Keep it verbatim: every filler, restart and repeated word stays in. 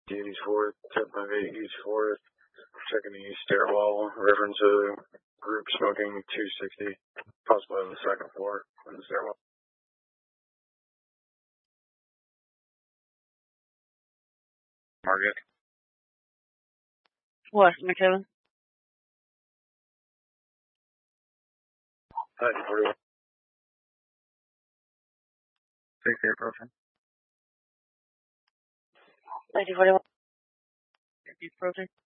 East fourth, ten five eight East fourth, checking the east stairwell, reference a group smoking two sixty, possibly on the second floor on the stairwell. Margaret. What, McKevin? nineteen forty-one. Take care, approaching. nineteen forty-one. Approaching.